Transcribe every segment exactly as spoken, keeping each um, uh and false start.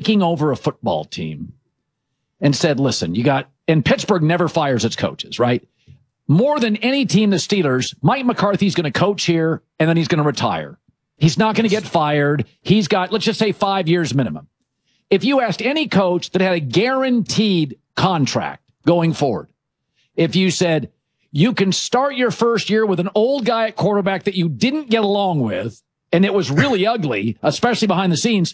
taking over a football team and said, listen, you got, and Pittsburgh never fires its coaches, right? More than any team, the Steelers, Mike McCarthy's going to coach here and then he's going to retire. He's not going to get fired. He's got, let's just say five years minimum. If you asked any coach that had a guaranteed contract going forward, if you said, you can start your first year with an old guy at quarterback that you didn't get along with, and it was really ugly, especially behind the scenes,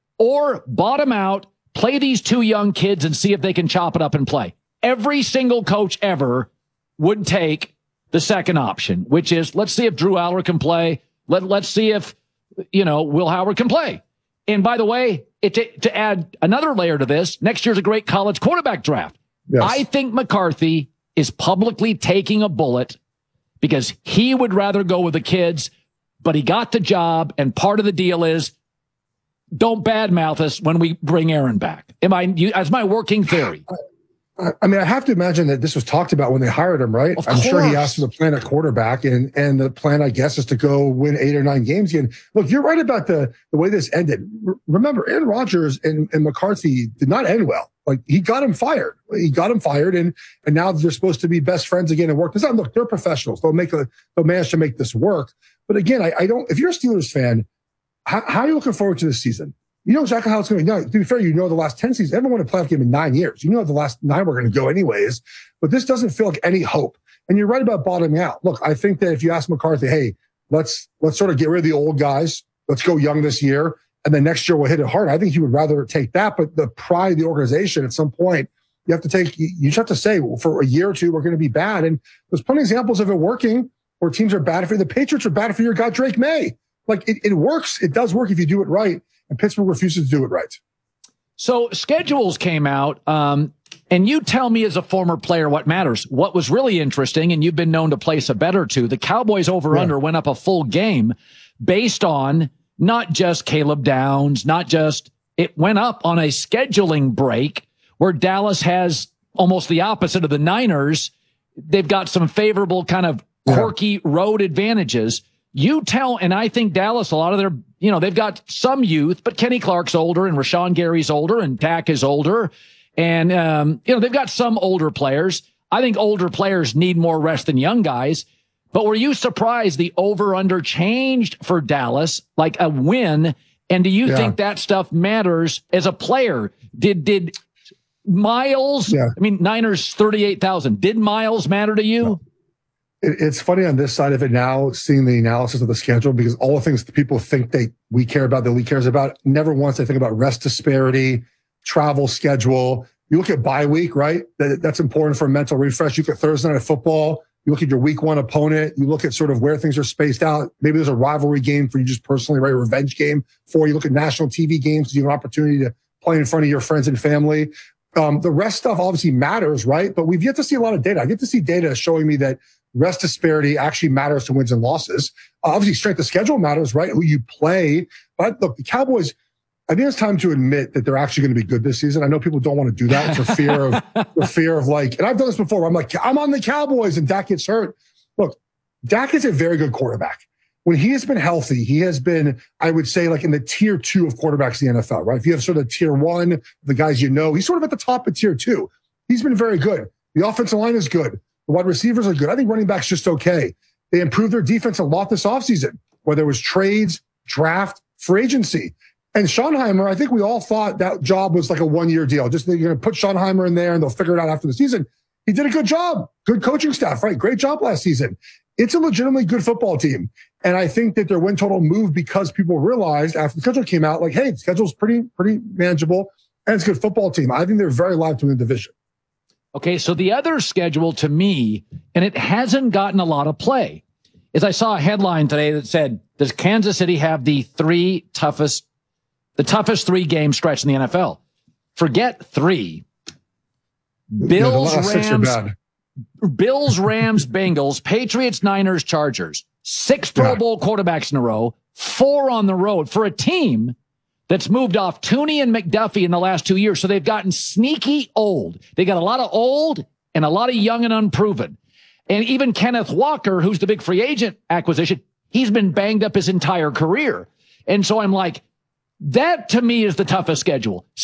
or bottom out, play these two young kids and see if they can chop it up and play. Every single coach ever would take the second option, which is, let's see if Drew Aller can play. Let, let's see if, you know, Will Howard can play. And by the way, it, to, to add another layer to this, next year's a great college quarterback draft. Yes. I think McCarthy is publicly taking a bullet because he would rather go with the kids, but he got the job. And part of the deal is, don't badmouth us when we bring Aaron back. Am I, you, as my working theory. I mean, I have to imagine that this was talked about when they hired him, right? Of I'm course. sure he asked for the plan at quarterback, and and the plan, I guess, is to go win eight or nine games again. Look, you're right about the the way this ended. R- remember, Aaron Rodgers and, and McCarthy did not end well. Like, he got him fired. He got him fired, and and now they're supposed to be best friends again and work this out. Look, they're professionals. They'll make a they'll manage to make this work. But again, I, I don't. If you're a Steelers fan, how, how are you looking forward to this season? You know exactly how it's going to go. To be fair, you know the last ten seasons, everyone won a playoff game in nine years. You know the last nine were going to go anyways, but this doesn't feel like any hope. And you're right about bottoming out. Look, I think that if you ask McCarthy, hey, let's let's sort of get rid of the old guys. Let's go young this year, and then next year we'll hit it hard. I think he would rather take that. But the pride of the organization, at some point, you have to take, you just have to say, well, for a year or two, we're going to be bad. And there's plenty of examples of it working where teams are bad for you. The Patriots are bad for your guy, Drake May. Like, it, it works. It does work if you do it right. And Pittsburgh refuses to do it right. So schedules came out, um, and you tell me as a former player what matters. What was really interesting, and you've been known to place a bet or two, the Cowboys over-under yeah. went up a full game based on not just Caleb Downs, not just – it went up on a scheduling break where Dallas has almost the opposite of the Niners. They've got some favorable kind of quirky yeah. road advantages. You tell, and I think Dallas, a lot of their, you know, they've got some youth, but Kenny Clark's older and Rashawn Gary's older and Dak is older. And, um, you know, they've got some older players. I think older players need more rest than young guys. But were you surprised the over-under changed for Dallas, like a win? And do you yeah. think that stuff matters as a player? Did, did Miles, yeah. I mean, Niners thirty-eight thousand, did Miles matter to you? No. It's funny on this side of it now, seeing the analysis of the schedule, because all the things that people think they we care about, that we cares about, never once they think about rest disparity, travel schedule. You look at bye week, right? That, that's important for a mental refresh. You look at Thursday night football. You look at your week one opponent. You look at sort of where things are spaced out. Maybe there's a rivalry game for you just personally, right? A revenge game for you. Look at national T V games. You have an opportunity to play in front of your friends and family. Um, the rest stuff obviously matters, right? But we've yet to see a lot of data. I've yet to see data showing me that rest disparity actually matters to wins and losses. Uh, obviously, strength of schedule matters, right? Who you play. But look, the Cowboys, I think it's time to admit that they're actually going to be good this season. I know people don't want to do that for fear of, for fear of like, and I've done this before where I'm like, I'm on the Cowboys and Dak gets hurt. Look, Dak is a very good quarterback. When he has been healthy, he has been, I would say, like in the tier two of quarterbacks in the N F L, right? If you have sort of tier one, the guys you know, he's sort of at the top of tier two. He's been very good. The offensive line is good. The wide receivers are good. I think running back's just okay. They improved their defense a lot this offseason, whether it was trades, draft, free agency. And Schottenheimer, I think we all thought that job was like a one-year deal. Just they're going to put Schottenheimer in there and they'll figure it out after the season. He did a good job. Good coaching staff, right? Great job last season. It's a legitimately good football team. And I think that their win total moved because people realized after the schedule came out, like, hey, the schedule's pretty, pretty manageable and it's a good football team. I think they're very live to win the division. Okay, so the other schedule to me, and it hasn't gotten a lot of play, is I saw a headline today that said, does Kansas City have the three toughest, the toughest three game stretch in the N F L? Forget three. Bills, yeah, Rams, Bills, Rams, Bengals, Patriots, Niners, Chargers. Six Pro yeah. Bowl quarterbacks in a row, four on the road for a team that's moved off Tooney and McDuffie in the last two years. So they've gotten sneaky old. They got a lot of old and a lot of young and unproven. And even Kenneth Walker, who's the big free agent acquisition, he's been banged up his entire career. And so I'm like, that to me is the toughest schedule.